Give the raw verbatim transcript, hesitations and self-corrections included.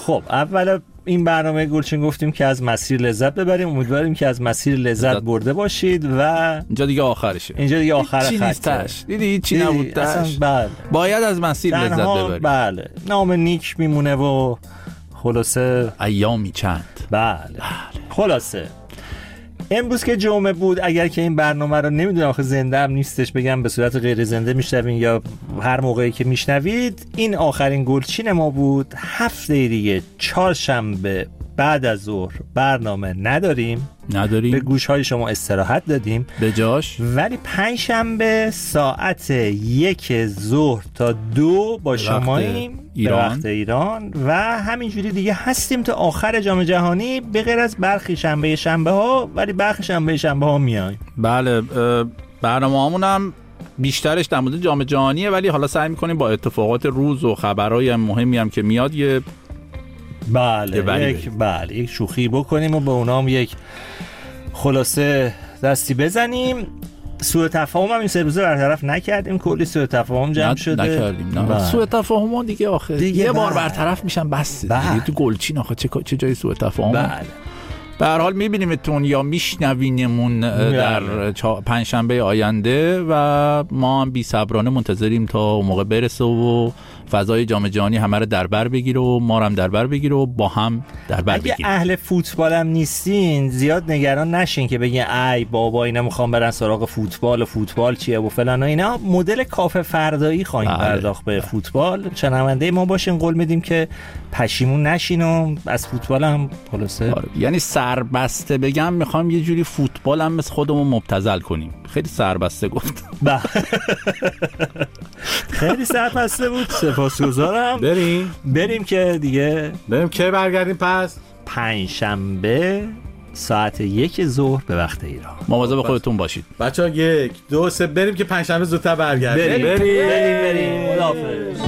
خب اول این برنامه گلچین گفتیم که از مسیر لذت ببریم، امیدواریم که از مسیر لذت برده باشید و اینجا دیگه آخرشه، اینجا دیگه آخر چی نیستش، دیدی چی نبود تاش، بله باید از مسیر لذت ببریم. بله نام نیک میمونه و خلاصه ایامی چند. بله, بله. خلاصه امروز که جمعه بود، اگر که این برنامه رو نمیدونم آخه زنده هم نیستش بگم به صورت غیر زنده میشنوین یا هر موقعی که میشنوید، این آخرین گلچین ما بود. هفته دیگه چهارشنبه بعد از ظهر برنامه نداریم نداریم به گوشهای شما استراحت دادیم به جاش، ولی پنجشنبه ساعت یک ظهر تا دو با شماییم به وقت ایران و همینجوری دیگه هستیم تا آخر جام جهانی، به غیر از برخی شنبه شنبه ها، ولی برخی شنبه شنبه ها میایم. بله برنامه همون هم بیشترش در مورد جام جهانیه، ولی حالا سعی میکنیم با اتفاقات روز و خبرهای مهمی هم که میاد یه بله یک بله یک شوخی بکنیم و به اونام یک خلاصه دستی بزنیم. سوء تفاهم هم این سه روزه برطرف نکردیم، کلی سوء تفاهم جمع شده نکردیم. نه سوء تفاهم ها دیگه آخه دیگه یه بار برطرف میشن بس دیگه. تو گلچین آخه چه چه جای سوء تفاهم. بله به هر حال میبینیمتون یا میشنوینمون در پنجشنبه آینده و ما هم بی صبرانه منتظریم تا اون موقع برسه و فضای جام جهانی همه رو در بر بگیره و ما رو هم در بر بگیره و با هم در بر بگیریم. اگه اهل فوتبال هم نیستین زیاد نگران نشین که بگین ای بابا اینا میخوام برن سراغ فوتبال و فوتبال چیه و فلان و اینا. مدل کافه فردایی خواهیم پرداخت به فوتبال. شنونده ما باشین، قول میدیم که پشیمون نشین و از فوتبال هم خلاصه یعنی سربسته بگم میخوام یه جوری فوتبال هم مثل خودمون مبتذل کنیم. خیلی سربسته گفت. خیلی سربسته بود. سپاسگزارم. بریم بریم که دیگه بریم که برگردیم پس پنجشنبه ساعت یک ظهر به وقت ایران. مواظب خودتون باشید بچه‌ها. یک دو سه بریم که پنجشنبه زودتر برگردیم. بریم بریم بریم, بریم. خداحافظ.